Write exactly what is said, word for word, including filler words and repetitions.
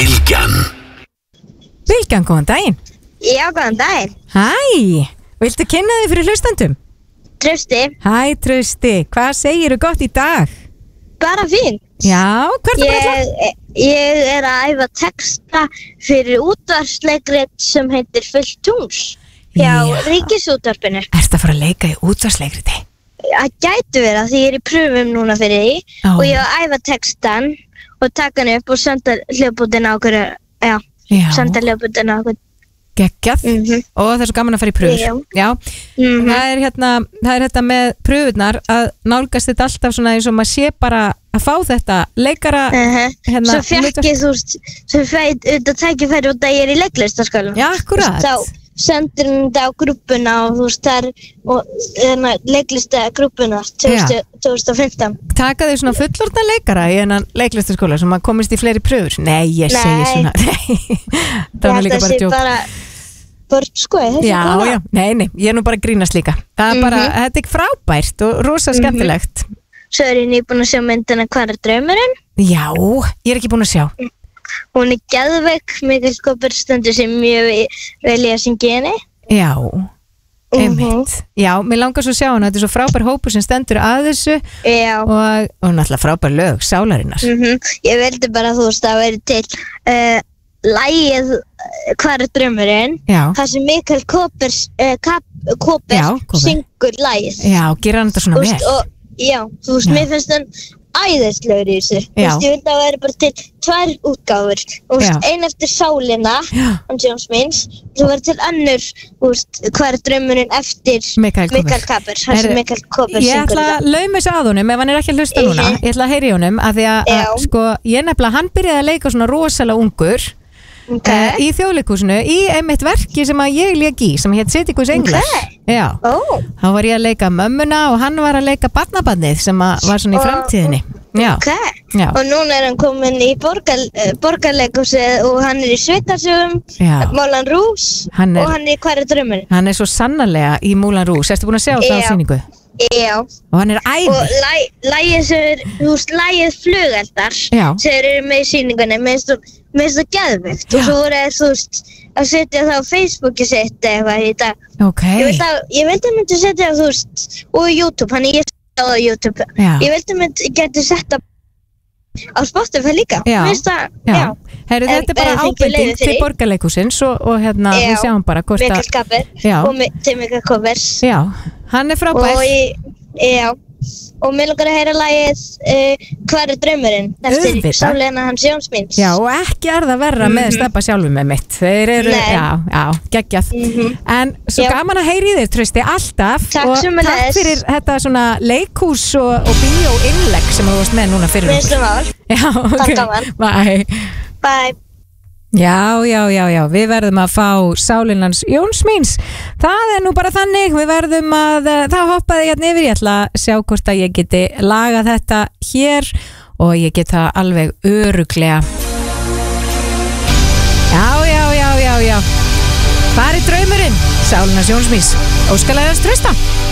Bylgjan. Bylgjan, góðan daginn. Já, góðan daginn. Hæ, viltu kynna þig fyrir hlustandum? Trausti. Hæ, Trausti, hvað segirðu gott í dag? Bara fín. Já, hvað er það bara Ég, ég er að æfa texta fyrir útvarpsleikrit sem heitir Fullt tungls hjá Já. Ríkisútvarpinu. Ertu að fara að leika í útvarpsleikriti? Það gæti vera því ég er í pröfum núna fyrir því Ó. og ég er að æfa textan og taka hann upp og senda hljóðbútin á okkur, já, Já. senda hljóðbútin á okkur. Geggjað Mhm. og það er svo gaman að fara í pröfur. Já. Já. Mhm. Það er hérna, það er þetta með pröfurnar að nálgast þetta alltaf svona eins og maður sé bara að fá þetta leikara Uh-huh. hérna, Svo fekk ég, þú veist, svo fætt auðvitað tækifæri út að ég er í leiklistaskólanum. Já, akkúrat. Þá sendir hann þetta á grúppuna og þú veist, það er og, hérna, leiklista grúppuna tvö þúsund og fimmtán. Taka þau svona fullorðna leikara í hennan leiklistaskóla sem að komist í fleiri pröfur? Nei, ég segi Nei. svona Nei, það var líka bara sé djók. bara börn, sko, þessi Já, kona. já, nei, nei, ég er nú bara að grínast líka. Það er bara, þetta er frábært og rosa skemmtilegt. Svo er ég nýbúin að sjá myndina Hvar er draumurinn? Já, ég er ekki búin að sjá. Hún er geðveik, Mikael Kóper stendur sér mjög vel í að syngja henni. Já, Mhm. einmitt. Já, mér langar svo að sjá hana, þetta er svo frábær hópur sem stendur að þessu Já. og, og náttúrulega frábær lög, sálarinnar. Mm Ég vildi bara, þú veist, að vera til uh, lægið uh, Hvar er draumurinn? Já. Það sem Mikael Kóper, uh, Kap, Kóper Já, Kåper. syngur lægið. Já, gera hann þetta svona Þú vel. veist, og, já, þú veist, Já. mér finnst hann æðislegur í þessu. Þú Já. veist, ég vildi að vera bara til tvær útgáfur. Þú veist, Já. ein eftir Sálina, Já. hans Jóns Míns, svo verður til önnur, þú veist, Hvar er draumurinn eftir Mikael Kåper. Mikael Kóper, það Herru, sem Mikael Kóper Ég syngur ætla að lauma þessu að honum ef hann er ekki að hlusta Mhm. núna. Ég ætla að heyri honum að því að, að Já. sko, ég nefnilega, hann byrjaði að leika svona rosalega ungur Ok. uh, í þjóðleikhúsinu í einmitt verki sem að ég lék í sem hétt Sittikus Englar. Ok. Já. Ó, Þá var ég að leika mömmuna og hann var að leika barnabandið sem að var svona í Ó. framtíðinni. Já. ok. Já. Og núna er hann komin í borgar, uh, borgarleikhúsið og hann er í Sveitasögum, Já. Moulin Rouge Hann er- og hann er í Hvar er draumurinn? Hann er svo sannarlega í Moulin Rouge. Ertu búin að sjá það á Já. sýningu? Já. Og hann er æði. Og læ- lagið sem er, þú veist, lagið Flugeldar Já. sem eru með í sýningunni, minnst það geðveikt Já. og svo voru þeir, þú veist, að setja það á Facebooki sitt eitthvað í dag. Ok. Ég vildi að, ég vildi að myndi setja það, þú veist, og í YouTube, hann er ég á YouTube. Já. Ég vildi að myndi geti setta á Spotify líka. Já. Minnst það, Já. já. Herru, En- þetta er bara en fengi ábending leyfi til fyrir. borgarleikhúsins og, og hérna, Já. við sjáum bara hvort Mikael að Kóper Já. og Mi- til Mikael Kópers. Já, hann er frábær. Og ég, já. Og mér langar að heyra lagið uh, Hvar er draumurinn? Eftir Auðvitað. Sálina hans Jóns Míns. Já, og ekki er það verra með Stebba sjálfum með mitt. Þeir eru, Nei. já, já, geggjað. Mhm. En svo Já. gaman að heyri þér, Trausti, alltaf. Takk og sömuleiðis. takk fyrir þetta svona leikhús og, og bíó-innlegg sem þú varst með núna fyrir Minnst það mál. Já, ok. Takk gaman. Bye. Bye. Já, já, já, já, við verðum að fá Sálinans Jóns Míns. Það er nú bara þannig, við verðum að, uh, það hoppaði hérna yfir, ég ætla að sjá hvort að ég geti lagað þetta hér og ég get það alveg öruglega. Já, já, já, já, já. Hvað er draumurinn? Sálinans Jóns Míns. Óskalæðast Trausta.